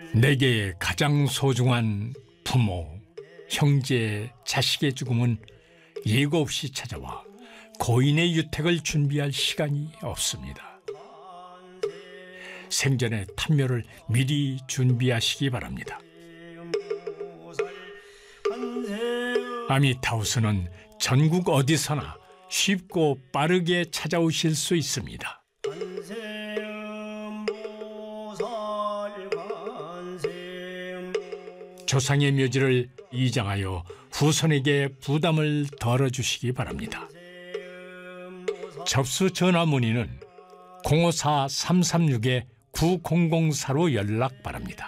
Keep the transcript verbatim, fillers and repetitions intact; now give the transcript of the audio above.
내게 가장 소중한 부모, 형제, 자식의 죽음은 예고 없이 찾아와 고인의 유택을 준비할 시간이 없습니다. 생전의 탄묘를 미리 준비하시기 바랍니다. 아미타우스는 전국 어디서나 쉽고 빠르게 찾아오실 수 있습니다. 조상의 묘지를 이장하여 후손에게 부담을 덜어주시기 바랍니다. 접수 전화 문의는 공오사 삼삼육 구공공사로 연락 바랍니다.